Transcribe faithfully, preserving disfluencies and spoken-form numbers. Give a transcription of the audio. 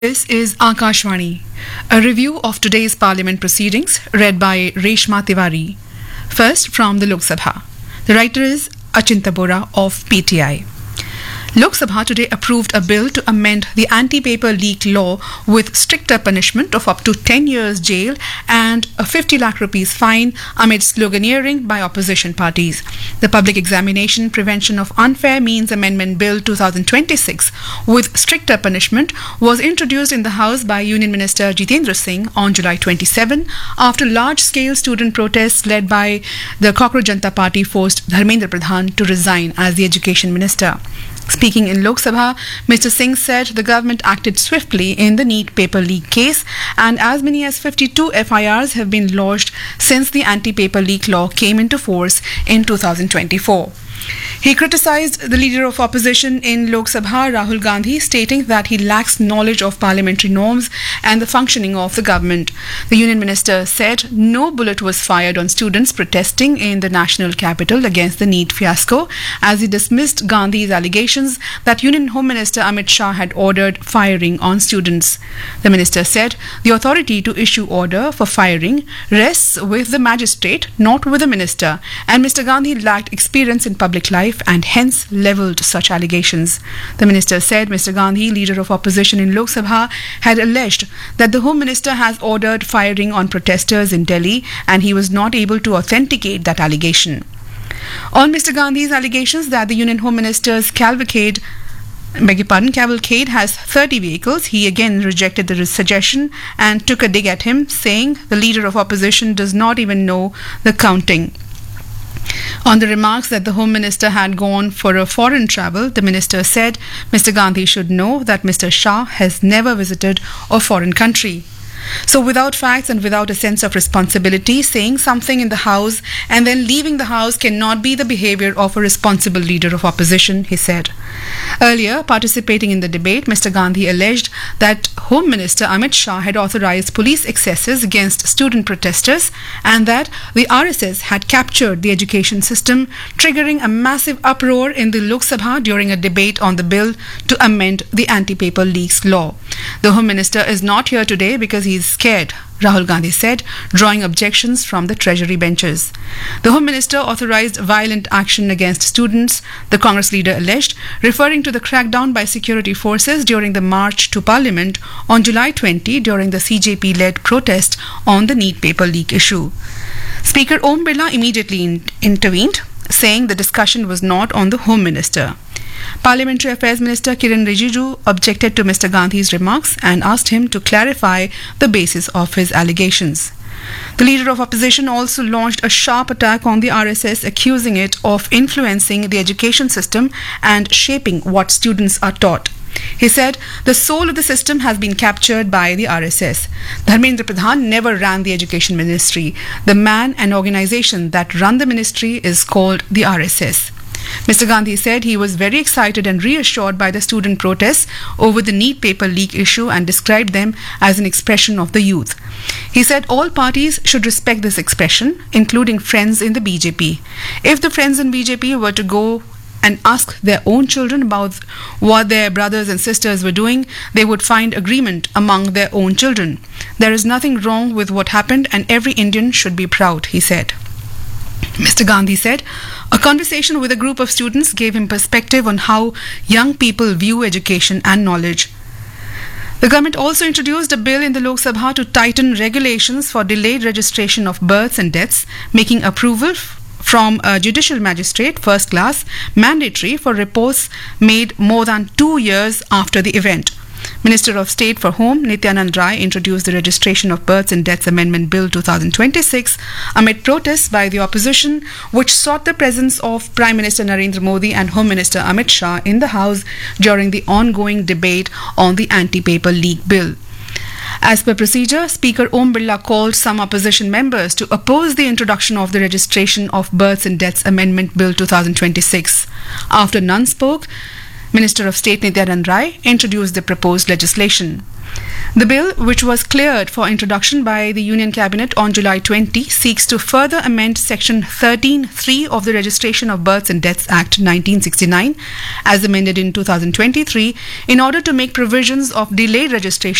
This is Akashvani, a review of today's Parliament proceedings read by Reshma Tiwari. First, from the Lok Sabha. The writer is Achinta Bora of P T I. Lok Sabha today approved a bill to amend the anti-paper leak law with stricter punishment of up to ten years jail and a fifty lakh rupees fine amid sloganeering by opposition parties. The Public Examination Prevention of Unfair Means Amendment Bill twenty twenty-six with stricter punishment was introduced in the House by Union Minister Jitendra Singh on July twenty-seventh after large-scale student protests led by the Cockroach Janata Party forced Dharmendra Pradhan to resign as the Education Minister. Speaking in Lok Sabha, Mister Singh said the government acted swiftly in the NEET paper leak case and as many as fifty-two F I Rs have been lodged since the anti-paper leak law came into force in two thousand twenty-four. He criticised the leader of opposition in Lok Sabha, Rahul Gandhi, stating that he lacks knowledge of parliamentary norms and the functioning of the government. The union minister said no bullet was fired on students protesting in the national capital against the NEET fiasco, as he dismissed Gandhi's allegations that Union Home Minister Amit Shah had ordered firing on students. The minister said the authority to issue order for firing rests with the magistrate, not with the minister, and Mister Gandhi lacked experience in public life and hence levelled such allegations. The minister said Mister Gandhi, leader of opposition in Lok Sabha, had alleged that the Home Minister has ordered firing on protesters in Delhi and he was not able to authenticate that allegation. On Mister Gandhi's allegations that the Union Home Minister's cavalcade beg your pardon, cavalcade has thirty vehicles, he again rejected the suggestion and took a dig at him, saying the leader of opposition does not even know the counting. On the remarks that the Home Minister had gone for a foreign travel, the minister said Mister Gandhi should know that Mister Shah has never visited a foreign country. So without facts and without a sense of responsibility, saying something in the House and then leaving the House cannot be the behaviour of a responsible leader of opposition, he said. Earlier, participating in the debate, Mister Gandhi alleged that Home Minister Amit Shah had authorised police excesses against student protesters and that the R S S had captured the education system, triggering a massive uproar in the Lok Sabha during a debate on the bill to amend the anti-paper leaks law. The Home Minister is not here today because he is scared, Rahul Gandhi said, drawing objections from the Treasury benches. The Home Minister authorised violent action against students, the Congress leader alleged, referring to the crackdown by security forces during the march to Parliament on July twentieth during the C J P-led protest on the NEET paper leak issue. Speaker Om Birla immediately in- intervened, saying the discussion was not on the Home Minister. Parliamentary Affairs Minister Kiran Rijiju objected to Mister Gandhi's remarks and asked him to clarify the basis of his allegations. The leader of opposition also launched a sharp attack on the R S S, accusing it of influencing the education system and shaping what students are taught. He said the soul of the system has been captured by the R S S. Dharmendra Pradhan never ran the education ministry. The man and organisation that run the ministry is called the R S S. Mister Gandhi said he was very excited and reassured by the student protests over the NEET paper leak issue and described them as an expression of the youth. He said all parties should respect this expression, including friends in the B J P. If the friends in B J P were to go and ask their own children about what their brothers and sisters were doing, they would find agreement among their own children. There is nothing wrong with what happened and every Indian should be proud, he said. Mister Gandhi said a conversation with a group of students gave him perspective on how young people view education and knowledge. The government also introduced a bill in the Lok Sabha to tighten regulations for delayed registration of births and deaths, making approval f- from a judicial magistrate, first class, mandatory for reports made more than two years after the event. Minister of State for Home, Nityanand Rai, introduced the Registration of Births and Deaths Amendment Bill twenty twenty-six amid protests by the opposition, which sought the presence of Prime Minister Narendra Modi and Home Minister Amit Shah in the House during the ongoing debate on the anti-paper leak bill. As per procedure, Speaker Om Birla called some opposition members to oppose the introduction of the Registration of Births and Deaths Amendment Bill twenty twenty-six. After none spoke, Minister of State Nityanand Rai introduced the proposed legislation. The bill, which was cleared for introduction by the Union Cabinet on July twentieth, seeks to further amend Section thirteen point three of the Registration of Births and Deaths Act nineteen sixty-nine, as amended in two thousand twenty-three, in order to make provisions of delayed registration